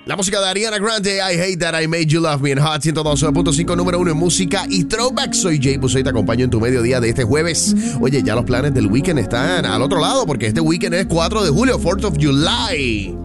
La música de Ariana Grande, I Hate That I Made You Love Me en Hot 112.5, número 1 en música y throwback. Soy Jay Buso y te acompaño en tu mediodía de este jueves. Oye, ya los planes del weekend están al otro lado porque este weekend es 4 de julio, 4th of July.